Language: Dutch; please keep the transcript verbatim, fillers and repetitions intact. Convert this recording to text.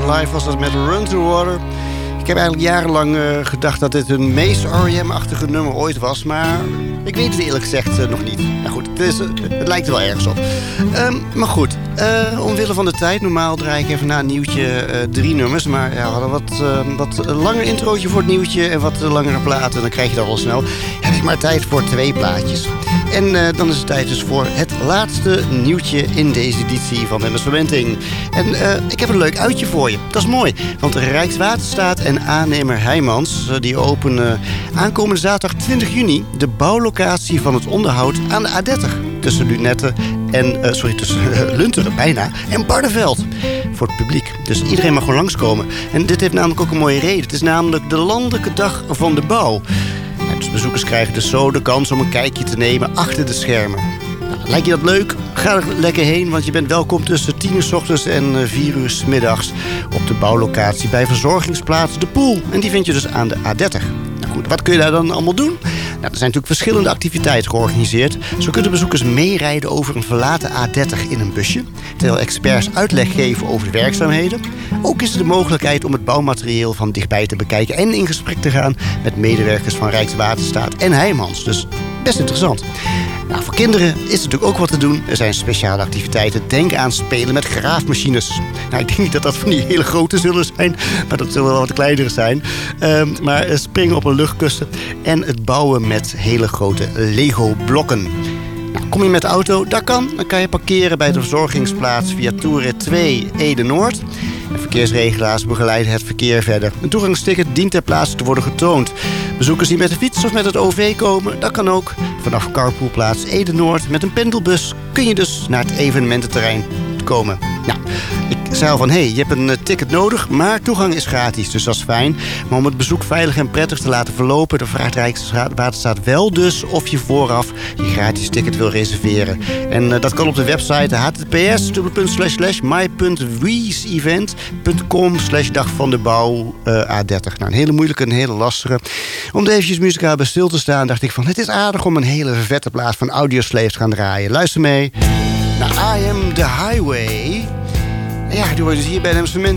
Live was dat met Run to Water. Ik heb eigenlijk jarenlang uh, gedacht dat dit hun meest R E M-achtige nummer ooit was. Maar ik weet het eerlijk gezegd uh, nog niet. Nou goed, het, is, uh, het lijkt er wel ergens op. Um, maar goed, uh, omwille van de tijd. Normaal draai ik even na een nieuwtje uh, drie nummers. Maar ja, we hadden wat, uh, wat langer introotje voor het nieuwtje en wat langere platen. Dan krijg je dat wel snel. Heb ik maar tijd voor twee plaatjes. En uh, dan is het tijd dus voor het laatste nieuwtje in deze editie van Dennis Verwenting. En uh, ik heb een leuk uitje voor je. Dat is mooi, want Rijkswaterstaat en aannemer Heijmans uh, die openen uh, aankomende zaterdag twintig juni de bouwlocatie van het onderhoud aan de A dertig. Tussen Lunetten en, uh, sorry, tussen uh, Lunteren bijna en Barneveld. Voor het publiek. Dus iedereen mag gewoon langskomen. En dit heeft namelijk ook een mooie reden. Het is namelijk de Landelijke Dag van de Bouw. Dus bezoekers krijgen dus zo de kans om een kijkje te nemen achter de schermen. Nou, lijkt je dat leuk? Ga er lekker heen, want je bent welkom tussen tien uur 's ochtends en vier uur 's middags op de bouwlocatie bij verzorgingsplaats De Poel. En die vind je dus aan de A dertig. Nou goed, wat kun je daar dan allemaal doen? Nou, er zijn natuurlijk verschillende activiteiten georganiseerd. Zo kunnen bezoekers meerijden over een verlaten A dertig in een busje, terwijl experts uitleg geven over de werkzaamheden. Ook is er de mogelijkheid om het bouwmateriaal van dichtbij te bekijken en in gesprek te gaan met medewerkers van Rijkswaterstaat en Heijmans. Dus best interessant. Nou, voor kinderen is er natuurlijk ook wat te doen. Er zijn speciale activiteiten. Denk aan spelen met graafmachines. Nou, ik denk niet dat dat van die hele grote zullen zijn, maar dat zullen wel wat kleinere zijn. Um, maar springen op een luchtkussen en het bouwen met hele grote Lego-blokken. Nou, kom je met de auto? Dat kan. Dan kan je parkeren bij de verzorgingsplaats via Toerrit twee Ede-Noord. En verkeersregelaars begeleiden het verkeer verder. Een toegangsticket dient ter plaatse te worden getoond. Bezoekers die met de fiets of met het O V komen, dat kan ook. Vanaf carpoolplaats Ede-Noord met een pendelbus kun je dus naar het evenemententerrein komen. Nou, ik zei al van, hé, hey, je hebt een uh, ticket nodig, maar toegang is gratis, dus dat is fijn. Maar om het bezoek veilig en prettig te laten verlopen, dan vraagt Rijkswaterstaat wel dus of je vooraf je gratis ticket wil reserveren. En uh, dat kan op de website h t t p s slash slash my punt wiesevent punt com slash dag van de bouw uh, A dertig. Nou, een hele moeilijke, een hele lastige. Om er eventjes muzikaal bij stil te staan, dacht ik van, het is aardig om een hele vette plaat van Audioslave te gaan draaien. Luister mee naar I Am The Highway. Ja, die hoor je dus hier bij de Amsterdam